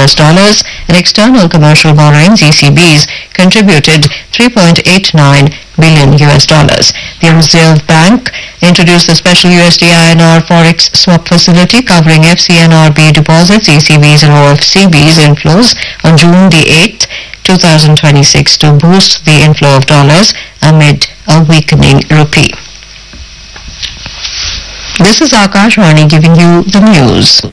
and external commercial borrowings (ECBs) contributed $3.89 billion. The Reserve Bank introduced the special USD-INR Forex swap facility covering FCNRB deposits, ECBs and OFCBs inflows on June the 8th, 2026 to boost the inflow of dollars amid a weakening rupee. This is Akashvani giving you the news.